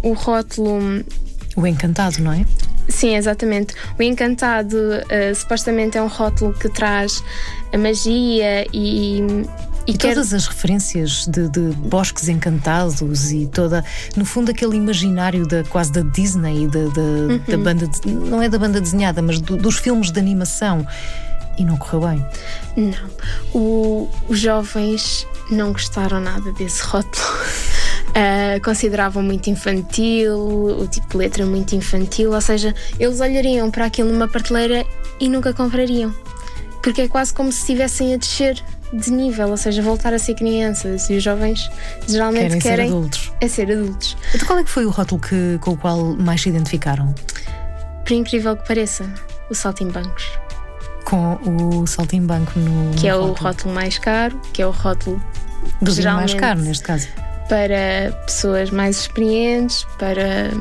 o rótulo... O Encantado, não é? Sim, exatamente. O Encantado supostamente é um rótulo que traz a magia e todas as referências de bosques encantados e toda, no fundo, aquele imaginário quase da Disney, da banda, não é da banda desenhada, mas dos filmes de animação. E não correu bem. Não. Os jovens não gostaram nada desse rótulo. Consideravam muito infantil, o tipo de letra muito infantil, ou seja, eles olhariam para aquilo numa prateleira e nunca comprariam, porque é quase como se estivessem a descer de nível, ou seja, voltar a ser crianças, e os jovens geralmente querem ser adultos. Então qual é que foi o rótulo com o qual mais se identificaram? Por incrível que pareça, o Saltimbancos. Com o Saltimbanco que é rótulo. O rótulo mais caro, que é o rótulo do vinho mais caro, neste caso. Para pessoas mais experientes, para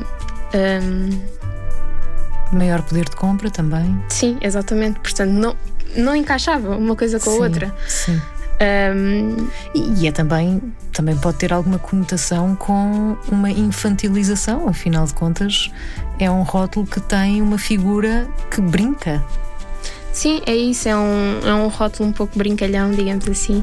maior poder de compra também. Sim, exatamente. Portanto, não encaixava uma coisa com a outra. Sim. E é também pode ter alguma conotação com uma infantilização. Afinal de contas, é um rótulo que tem uma figura que brinca. Sim, é isso. É um rótulo um pouco brincalhão, digamos assim.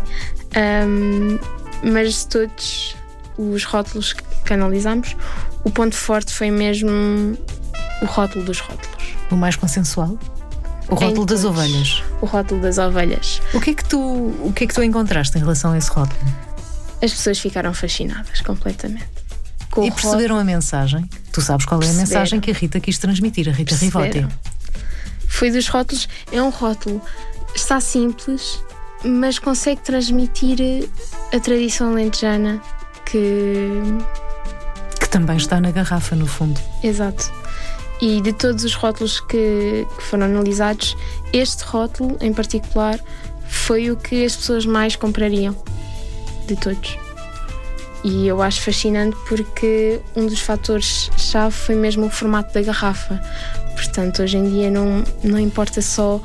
Mas de todos os rótulos que analisamos, o ponto forte foi mesmo o rótulo dos rótulos. O mais consensual? O rótulo das ovelhas. O rótulo das ovelhas. O que é que tu encontraste em relação a esse rótulo? As pessoas ficaram fascinadas completamente. E perceberam a mensagem? Tu sabes qual é a mensagem que a Rita quis transmitir, a Rita Rivotti. Foi dos rótulos. É um rótulo, está simples, mas consegue transmitir a tradição alentejana que também está na garrafa, no fundo. Exato. E de todos os rótulos que foram analisados, este rótulo em particular foi o que as pessoas mais comprariam de todos. E eu acho fascinante porque um dos fatores-chave foi mesmo o formato da garrafa. Portanto, hoje em dia não importa só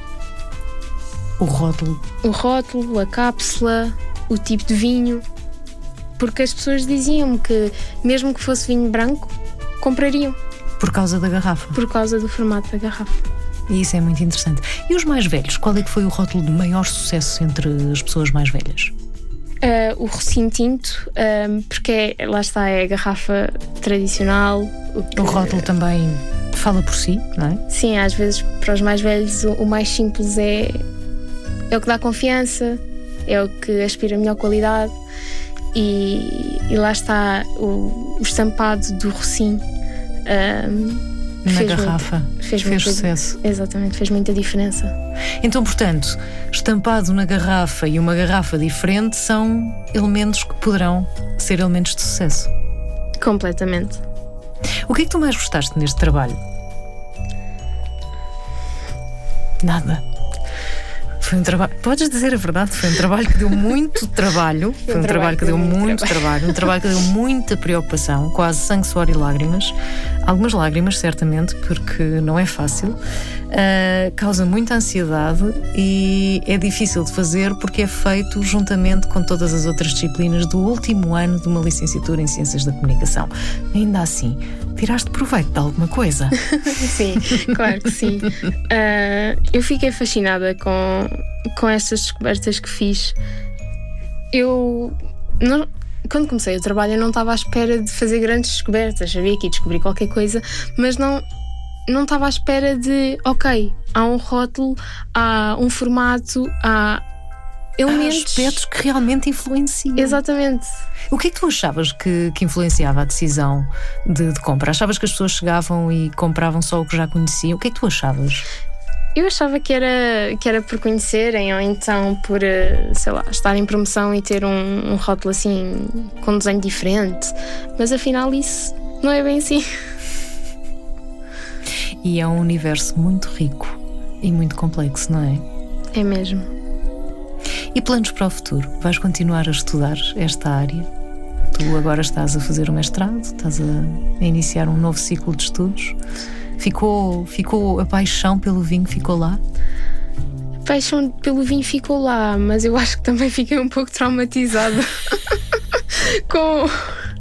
o rótulo, a cápsula, o tipo de vinho, porque as pessoas diziam-me que mesmo que fosse vinho branco, comprariam. Por causa da garrafa? Por causa do formato da garrafa. E isso é muito interessante. E os mais velhos? Qual é que foi o rótulo de maior sucesso entre as pessoas mais velhas? O Rocinho Tinto, porque lá está, é a garrafa tradicional. O rótulo também fala por si, não é? Sim, às vezes para os mais velhos o mais simples é o que dá confiança, é o que aspira a melhor qualidade. E lá está o estampado do Rocinho na garrafa fez sucesso. Exatamente, fez muita diferença. Então, portanto, estampado na garrafa e uma garrafa diferente são elementos que poderão ser elementos de sucesso. Completamente. O que é que tu mais gostaste neste trabalho? Nada. Foi um trabalho, podes dizer a verdade, foi um trabalho que deu muito trabalho. Foi um trabalho que deu muito trabalho, um trabalho que deu muita preocupação, quase sangue, suor e lágrimas. Algumas lágrimas, certamente, porque não é fácil. Causa muita ansiedade e é difícil de fazer porque é feito juntamente com todas as outras disciplinas do último ano de uma licenciatura em Ciências da Comunicação. Ainda assim, tiraste proveito de alguma coisa? Sim, claro que sim. Eu fiquei fascinada com estas descobertas que fiz. Quando comecei o trabalho, eu não estava à espera de fazer grandes descobertas. Sabia que ia descobrir qualquer coisa, mas não estava à espera de, ok, há um rótulo, há um formato, há elementos. Há aspectos que realmente influenciam. Exatamente. O que é que tu achavas que influenciava a decisão de compra? Achavas que as pessoas chegavam e compravam só o que já conheciam? O que é que tu achavas? Eu achava que era por conhecerem ou então por, sei lá, estar em promoção e ter um rótulo assim com um desenho diferente. Mas afinal isso não é bem assim. E é um universo muito rico e muito complexo, não é? É mesmo. E planos para o futuro? Vais continuar a estudar esta área? Tu agora estás a fazer o mestrado, estás a iniciar um novo ciclo de estudos. Ficou a paixão pelo vinho, ficou lá? A paixão pelo vinho ficou lá, mas eu acho que também fiquei um pouco traumatizada com